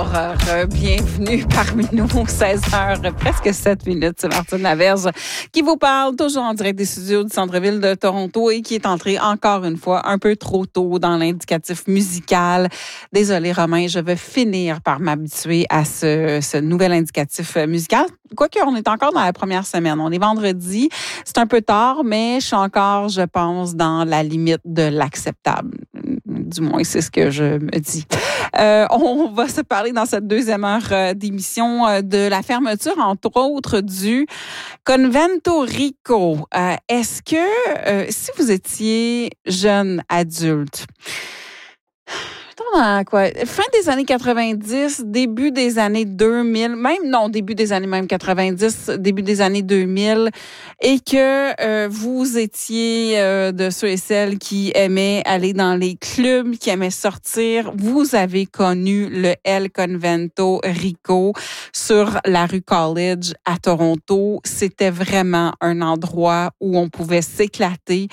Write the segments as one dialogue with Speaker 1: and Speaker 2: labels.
Speaker 1: bonjour, bienvenue parmi nous, 16h, presque 7 minutes, c'est Martine Laverge qui vous parle, toujours en direct des studios du centre-ville de Toronto et qui est entré encore une fois un peu trop tôt dans l'indicatif musical. Désolé Romain, je vais finir par m'habituer à ce nouvel indicatif musical. Quoique, on est encore dans la première semaine. On est vendredi. C'est un peu tard, mais je suis encore, je pense, dans la limite de l'acceptable. Du moins, c'est ce que je me dis. On va se parler dans cette deuxième heure d'émission de la fermeture, entre autres, du Convento Rico. Est-ce que, si vous étiez jeune adulte, fin des années 90, début des années 2000, début des années même 90, début des années 2000, et que vous étiez de ceux et celles qui aimaient aller dans les clubs, qui aimaient sortir, vous avez connu le El Convento Rico sur la rue College à Toronto. C'était vraiment un endroit où on pouvait s'éclater.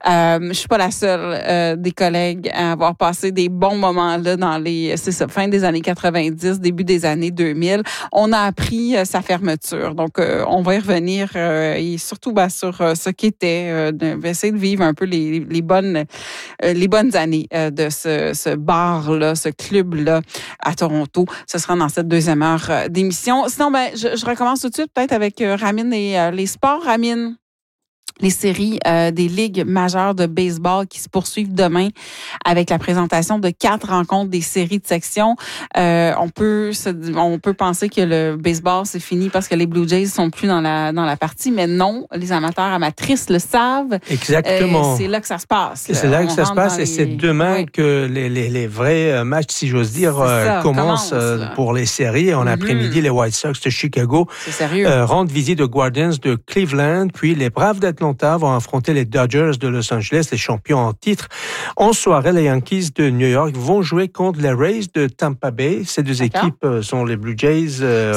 Speaker 1: Je suis pas la seule des collègues à avoir passé des bons moments là dans fin des années 90, début des années 2000. On a appris sa fermeture. Donc, on va y revenir et surtout sur ce qu'était, essayer de vivre un peu les bonnes années de ce bar-là, ce club-là à Toronto. Ce sera dans cette deuxième heure d'émission. Sinon, je recommence tout de suite peut-être avec Ramine et les sports. Ramine, les séries des ligues majeures de baseball qui se poursuivent demain avec la présentation de 4 rencontres des séries de section. On peut penser que le baseball c'est fini parce que les Blue Jays sont plus dans la partie, mais non, les amateurs amatrices le savent.
Speaker 2: Exactement.
Speaker 1: C'est là que ça se passe.
Speaker 2: C'est là que ça se passe et c'est demain que les vrais matchs, si j'ose dire, commencent pour les séries. En après-midi, les White Sox de Chicago rendent visite aux Guardians de Cleveland, puis les Braves d'Atlanta vont affronter les Dodgers de Los Angeles, les champions en titre. En soirée, les Yankees de New York vont jouer contre les Rays de Tampa Bay. Ces deux équipes sont les Blue Jays.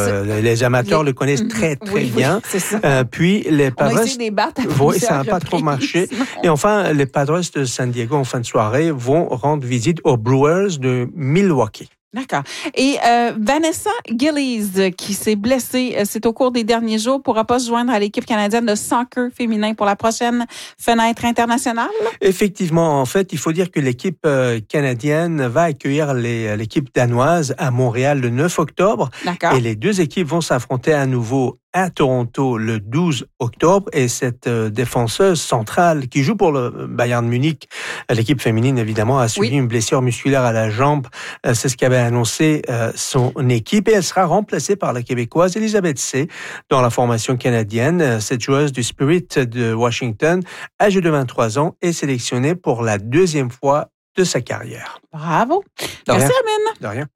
Speaker 2: Les amateurs le connaissent très bien.
Speaker 1: C'est ça.
Speaker 2: Puis les Padres...
Speaker 1: On a essayé de les battre
Speaker 2: ça n'a pas trop marché. Et enfin, les Padres de San Diego, en fin de soirée, vont rendre visite aux Brewers de Milwaukee.
Speaker 1: D'accord. Et Vanessa Gillies, qui s'est blessée, c'est au cours des derniers jours, ne pourra pas se joindre à l'équipe canadienne de soccer féminin pour la prochaine fenêtre internationale?
Speaker 2: Effectivement, en fait, il faut dire que l'équipe canadienne va accueillir l'équipe danoise à Montréal le 9 octobre.
Speaker 1: D'accord.
Speaker 2: Et les deux équipes vont s'affronter à nouveau à Toronto le 12 octobre et cette défenseuse centrale qui joue pour le Bayern Munich, l'équipe féminine évidemment, a subi une blessure musculaire à la jambe. C'est ce qu'avait annoncé son équipe et elle sera remplacée par la Québécoise Elisabeth C. dans la formation canadienne. Cette joueuse du Spirit de Washington, âgée de 23 ans, est sélectionnée pour la deuxième fois de sa carrière.
Speaker 1: Bravo. Merci Amine.
Speaker 2: De rien.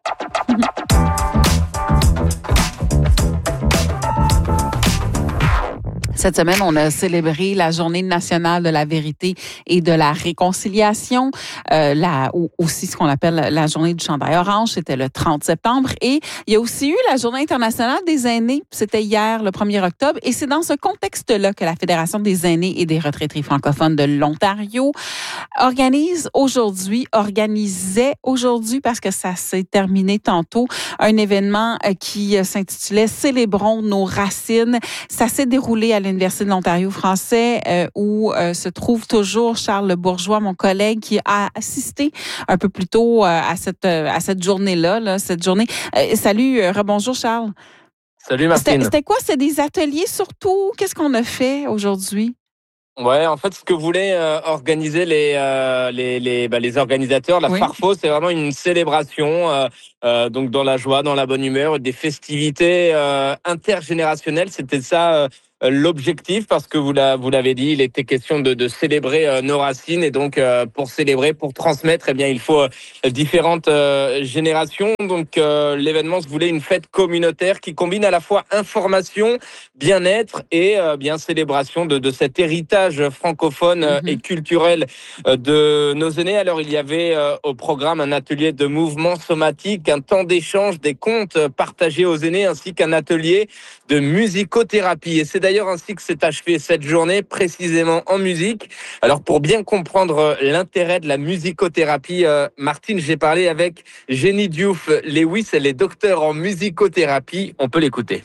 Speaker 1: Cette semaine, on a célébré la Journée nationale de la vérité et de la réconciliation, aussi ce qu'on appelle la Journée du chandail orange, c'était le 30 septembre. Et il y a aussi eu la Journée internationale des aînés, c'était hier, le 1er octobre. Et c'est dans ce contexte-là que la Fédération des aînés et des retraités francophones de l'Ontario organisait aujourd'hui, parce que ça s'est terminé tantôt, un événement qui s'intitulait « Célébrons nos racines ». Ça s'est déroulé à l'Université de l'Ontario français où se trouve toujours Charles Bourgeois, mon collègue, qui a assisté un peu plus tôt à cette journée-là, cette journée. Salut, rebonjour Charles.
Speaker 3: Salut Martine.
Speaker 1: C'était quoi? C'était des ateliers surtout? Qu'est-ce qu'on a fait aujourd'hui?
Speaker 3: Ouais, en fait, ce que voulaient organiser les organisateurs, la Farfo, c'est vraiment une célébration, donc dans la joie, dans la bonne humeur, des festivités intergénérationnelles. C'était ça l'objectif, parce que vous l'avez dit, il était question de célébrer nos racines, et donc pour célébrer, pour transmettre, eh bien il faut différentes générations. Donc l'événement se voulait une fête communautaire qui combine à la fois information, bien-être et bien célébration de cet héritage francophone et culturel de nos aînés. Alors il y avait au programme un atelier de mouvement somatique, un temps d'échange, des contes partagés aux aînés, ainsi qu'un atelier de musicothérapie. Et c'est d'ailleurs ainsi que s'est achevée cette journée, précisément en musique. Alors pour bien comprendre l'intérêt de la musicothérapie, Martine, j'ai parlé avec Jenny Diouf-Lewis, elle est docteure en musicothérapie. On peut l'écouter.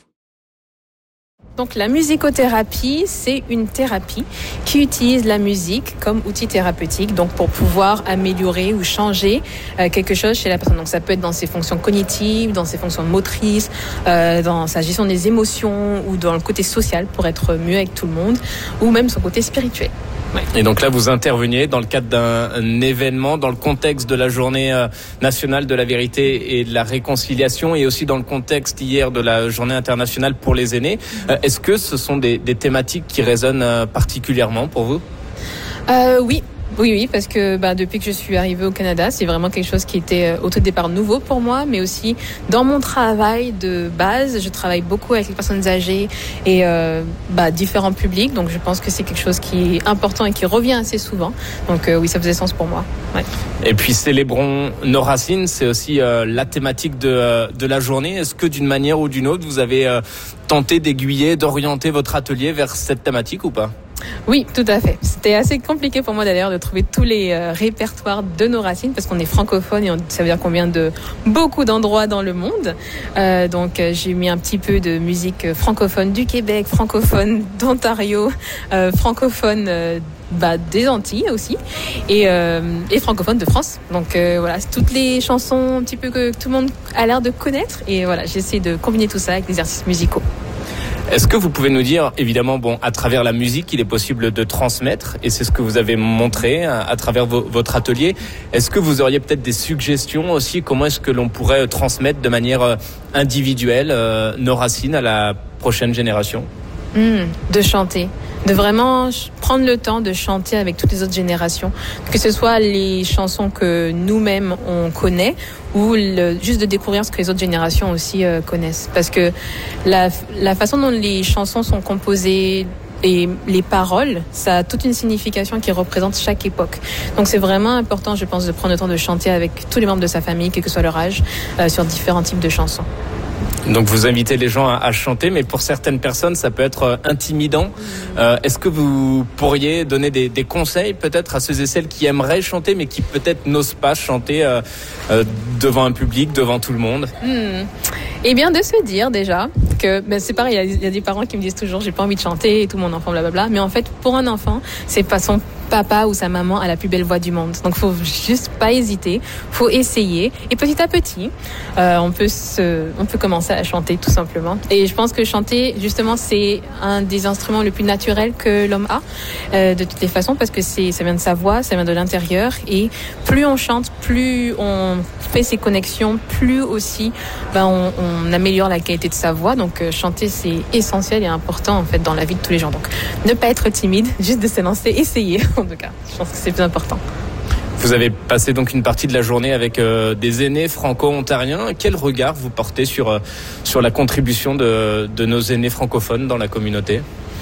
Speaker 4: Donc la musicothérapie, c'est une thérapie qui utilise la musique comme outil thérapeutique, donc pour pouvoir améliorer ou changer quelque chose chez la personne. Donc ça peut être dans ses fonctions cognitives, dans ses fonctions motrices, dans sa gestion des émotions ou dans le côté social pour être mieux avec tout le monde, ou même son côté spirituel.
Speaker 3: Ouais. Et donc là, vous interveniez dans le cadre d'un événement, dans le contexte de la journée nationale de la vérité et de la réconciliation, et aussi dans le contexte hier de la journée internationale pour les aînés. Est-ce que ce sont des thématiques qui résonnent particulièrement pour vous ? Oui, parce que depuis que je suis arrivée au Canada, c'est vraiment quelque chose qui était au tout départ nouveau pour moi, mais aussi dans mon travail de base, je travaille beaucoup avec les personnes âgées et différents publics, donc je pense que c'est quelque chose qui est important et qui revient assez souvent. Donc oui, ça faisait sens pour moi. Ouais. Et puis célébrons nos racines, c'est aussi la thématique de la journée. Est-ce que d'une manière ou d'une autre, vous avez tenté d'aiguiller, d'orienter votre atelier vers cette thématique ou pas ?
Speaker 4: Oui, tout à fait. C'était assez compliqué pour moi d'ailleurs de trouver tous les répertoires de nos racines parce qu'on est francophone et ça veut dire qu'on vient de beaucoup d'endroits dans le monde. Donc j'ai mis un petit peu de musique francophone du Québec, francophone d'Ontario, francophone des Antilles aussi et francophone de France. Donc voilà, c'est toutes les chansons un petit peu que tout le monde a l'air de connaître et voilà, j'essaie de combiner tout ça avec des exercices musicaux.
Speaker 3: Est-ce que vous pouvez nous dire, évidemment, à travers la musique, il est possible de transmettre, et c'est ce que vous avez montré à travers votre atelier. Est-ce que vous auriez peut-être des suggestions aussi, comment est-ce que l'on pourrait transmettre de manière individuelle nos racines à la prochaine génération ?
Speaker 4: De chanter, de vraiment prendre le temps de chanter avec toutes les autres générations, que ce soit les chansons que nous-mêmes on connaît ou juste de découvrir ce que les autres générations aussi connaissent. Parce que la façon dont les chansons sont composées et les paroles, ça a toute une signification qui représente chaque époque. Donc c'est vraiment important, je pense, de prendre le temps de chanter avec tous les membres de sa famille, quel que soit leur âge, sur différents types de chansons.
Speaker 3: Donc vous invitez les gens à chanter, mais pour certaines personnes, ça peut être intimidant. Est-ce que vous pourriez donner des conseils peut-être à ceux et celles qui aimeraient chanter, mais qui peut-être n'osent pas chanter devant un public, devant tout le monde ?
Speaker 4: Eh bien, de se dire déjà que c'est pareil, il y a des parents qui me disent toujours j'ai pas envie de chanter et tout mon enfant blablabla, mais en fait pour un enfant, c'est pas son papa ou sa maman a la plus belle voix du monde. Donc faut juste pas hésiter, faut essayer et petit à petit, on peut commencer à chanter tout simplement. Et je pense que chanter justement c'est un des instruments le plus naturels que l'homme a de toutes les façons parce que ça vient de sa voix, ça vient de l'intérieur et plus on chante, plus on fait ses connexions, plus aussi on améliore la qualité de sa voix. Donc chanter c'est essentiel et important en fait dans la vie de tous les gens. Donc ne pas être timide, juste de se lancer, essayer. En tout cas, je pense que c'est plus important.
Speaker 3: Vous avez passé donc une partie de la journée avec des aînés franco-ontariens. Quel regard vous portez sur la contribution de nos aînés francophones dans la communauté ?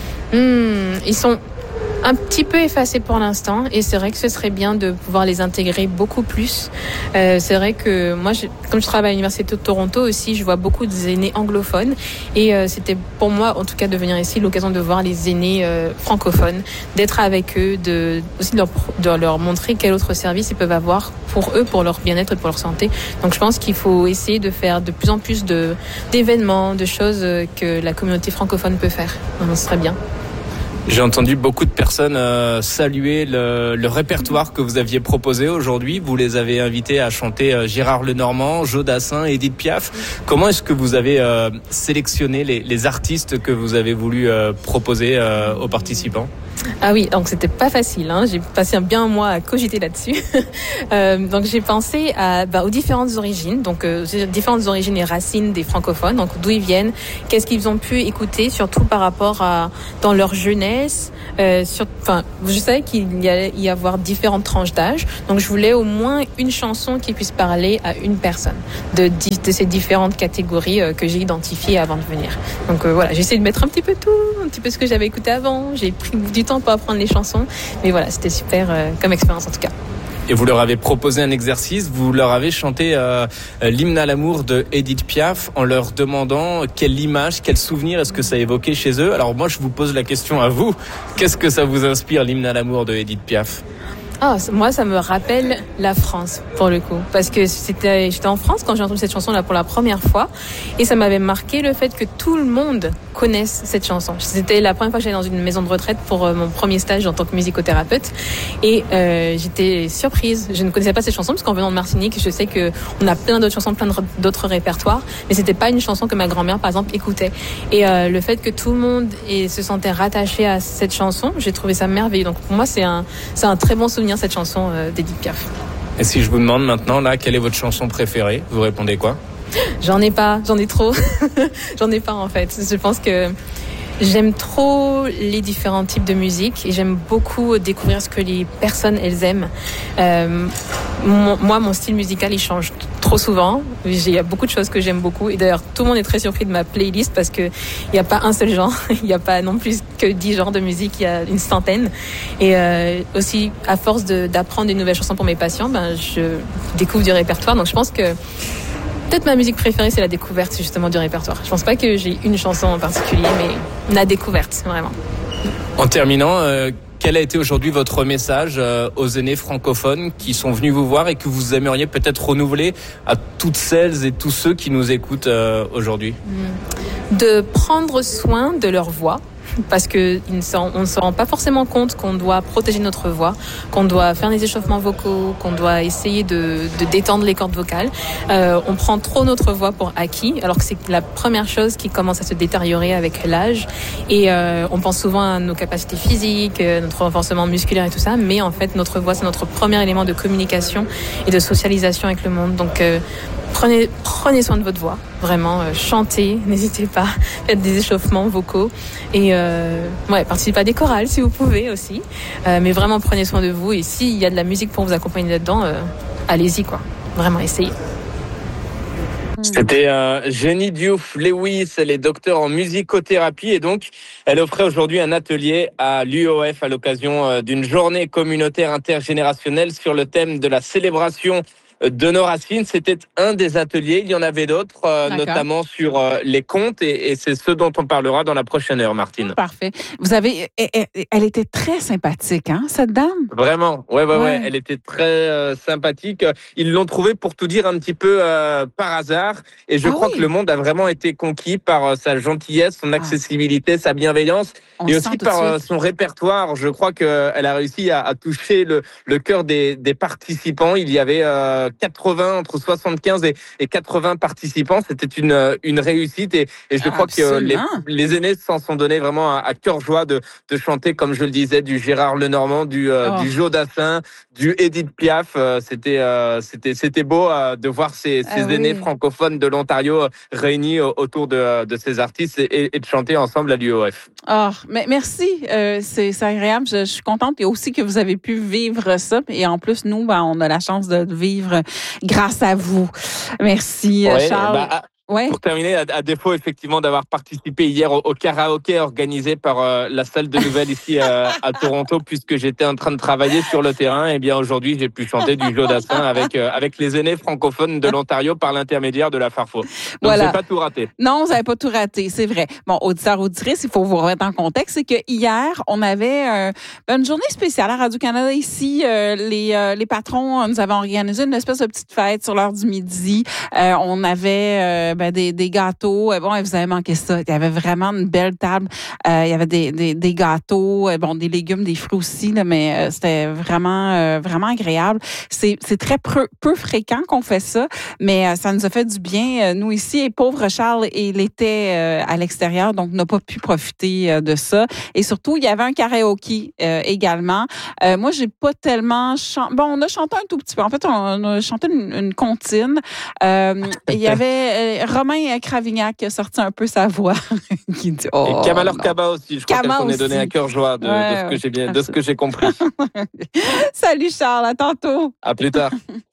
Speaker 4: Ils sont un petit peu effacés pour l'instant et c'est vrai que ce serait bien de pouvoir les intégrer beaucoup plus. C'est vrai que moi, comme je travaille à l'Université de Toronto aussi, je vois beaucoup d'aînés anglophones et c'était pour moi en tout cas de venir ici l'occasion de voir les aînés francophones, d'être avec eux, aussi de leur montrer quel autre service ils peuvent avoir pour eux, pour leur bien-être et pour leur santé. Donc je pense qu'il faut essayer de faire de plus en plus d'événements, de choses que la communauté francophone peut faire. Donc, ce serait bien.
Speaker 3: J'ai entendu beaucoup de personnes saluer le répertoire que vous aviez proposé aujourd'hui. Vous les avez invités à chanter Gérard Lenormand, Joe Dassin, Edith Piaf. Comment est-ce que vous avez sélectionné les artistes que vous avez voulu proposer aux participants ?
Speaker 4: Ah oui, donc c'était pas facile. J'ai passé bien un mois à cogiter là-dessus. Donc j'ai pensé aux différentes origines, donc différentes origines et racines des francophones, donc d'où ils viennent, qu'est-ce qu'ils ont pu écouter, surtout par rapport à dans leur jeunesse. Je savais qu'il y allait y avoir différentes tranches d'âge, donc je voulais au moins une chanson qui puisse parler à une personne de ces différentes catégories que j'ai identifiées avant de venir. Donc voilà, j'ai essayé de mettre un petit peu tout, un petit peu ce que j'avais écouté avant. J'ai pris du temps pour apprendre les chansons, mais voilà, c'était super comme expérience en tout cas.
Speaker 3: et vous leur avez proposé un exercice. Vous leur avez chanté l'hymne à l'amour de Edith Piaf en leur demandant quelle image, quel souvenir est-ce que ça évoquait chez eux. Alors moi, je vous pose la question à vous. Qu'est-ce que ça vous inspire, l'hymne à l'amour de Edith Piaf ?
Speaker 4: Moi, ça me rappelle la France, pour le coup. Parce que j'étais en France quand j'ai entendu cette chanson-là pour la première fois. Et ça m'avait marqué le fait que tout le monde connaisse cette chanson. C'était la première fois que j'allais dans une maison de retraite pour mon premier stage en tant que musicothérapeute. Et j'étais surprise. Je ne connaissais pas cette chanson parce qu'en venant de Martinique, je sais qu'on a plein d'autres chansons, plein d'autres répertoires. Mais c'était pas une chanson que ma grand-mère, par exemple, écoutait. Et le fait que tout le monde se sentait rattaché à cette chanson, j'ai trouvé ça merveilleux. Donc pour moi, c'est un très bon souvenir, cette chanson d'Edith Piaf.
Speaker 3: Et si je vous demande maintenant, là, quelle est votre chanson préférée, vous répondez quoi ?
Speaker 4: J'en ai pas, j'en ai trop. J'en ai pas en fait. Je pense que j'aime trop les différents types de musique et j'aime beaucoup découvrir ce que les personnes elles aiment. Moi, mon style musical il change trop souvent. Il y a beaucoup de choses que j'aime beaucoup et d'ailleurs tout le monde est très surpris de ma playlist parce que il y a pas un seul genre, il y a pas non plus que 10 genres de musique, il y a une centaine. Et aussi à force d'apprendre des nouvelles chansons pour mes patients, je découvre du répertoire. Donc je pense que peut-être ma musique préférée, c'est la découverte justement du répertoire. Je pense pas que j'ai une chanson en particulier, mais la découverte, vraiment.
Speaker 3: En terminant, quel a été aujourd'hui votre message aux aînés francophones qui sont venus vous voir et que vous aimeriez peut-être renouveler à toutes celles et tous ceux qui nous écoutent aujourd'hui ?
Speaker 4: De prendre soin de leur voix. Parce que on ne se rend pas forcément compte qu'on doit protéger notre voix, qu'on doit faire des échauffements vocaux, qu'on doit essayer de détendre les cordes vocales. On prend trop notre voix pour acquis, alors que c'est la première chose qui commence à se détériorer avec l'âge. Et on pense souvent à nos capacités physiques, notre renforcement musculaire et tout ça, mais en fait notre voix c'est notre premier élément de communication et de socialisation avec le monde. Donc prenez soin de votre voix, vraiment, chantez, n'hésitez pas, faites des échauffements vocaux et participez à des chorales si vous pouvez aussi, mais vraiment prenez soin de vous et s'il y a de la musique pour vous accompagner là-dedans, allez-y quoi, vraiment essayez.
Speaker 3: C'était Jenny Diouf-Lewis, elle est docteure en musicothérapie et donc elle offrait aujourd'hui un atelier à l'UOF à l'occasion d'une journée communautaire intergénérationnelle sur le thème de la célébration de nos racines. C'était un des ateliers, il y en avait d'autres, notamment sur les contes et c'est ce dont on parlera dans la prochaine heure, Martine.
Speaker 1: Parfait. Elle était très sympathique, hein, cette dame?
Speaker 3: Vraiment, ouais. Elle était très sympathique. Ils l'ont trouvée, pour tout dire, un petit peu par hasard et je crois que le monde a vraiment été conquis par sa gentillesse, son accessibilité, sa bienveillance et aussi par son répertoire. Je crois qu'elle a réussi à toucher le cœur des participants. Il y avait 80, entre 75 et 80 participants. C'était une réussite et je crois que les aînés s'en sont donnés vraiment à cœur joie de chanter, comme je le disais, du Gérard Lenormand, du Joe Dassin, du Edith Piaf. C'était beau de voir ces aînés francophones de l'Ontario réunis autour de ces artistes et de chanter ensemble à l'UOF.
Speaker 1: Mais merci, c'est agréable. Je suis contente et aussi que vous avez pu vivre ça. Et en plus, nous, on a la chance de le vivre grâce à vous. Merci, Charles. Pour
Speaker 3: terminer, à défaut effectivement d'avoir participé hier au karaoké organisé par la salle de nouvelles ici à Toronto, puisque j'étais en train de travailler sur le terrain, et bien aujourd'hui j'ai pu chanter du Joe Dassin avec les aînés francophones de l'Ontario par l'intermédiaire de la Farfo. Donc j'ai pas tout raté.
Speaker 1: Non, vous n'avez pas tout raté, c'est vrai. Bon, auditeurs, auditrices, il faut vous remettre en contexte, c'est que hier on avait une journée spéciale à Radio-Canada ici. Les patrons nous avaient organisé une espèce de petite fête sur l'heure du midi. On avait des gâteaux. Vous avez manqué ça. Il y avait vraiment une belle table. Il y avait des gâteaux, des légumes, des fruits aussi, là, mais c'était vraiment, vraiment agréable. C'est très peu fréquent qu'on fait ça, mais ça nous a fait du bien. Nous ici, et pauvre Charles, il était à l'extérieur, donc n'a pas pu profiter de ça. Et surtout, il y avait un karaoké également. Moi, j'ai pas tellement chanté. On a chanté un tout petit peu. En fait, on a chanté une comptine. Il y avait Romain Cravignac qui a sorti un peu sa voix. Qui dit,
Speaker 3: et Kamal Kaba aussi. Je crois qu'elle s'en est donné à cœur joie de ce que j'ai compris.
Speaker 1: Salut Charles, à tantôt.
Speaker 3: À plus tard.